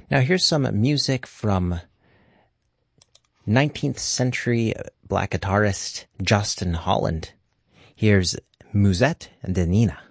Now here's some music from 19th century black guitarist Justin Holland. Here's Musette de Nina.